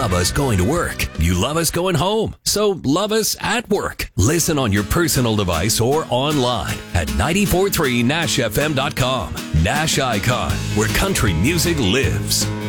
love us going to work. You love us going home. So love us at work. Listen on your personal device or online at 943nashfm.com. Nash Icon, where country music lives.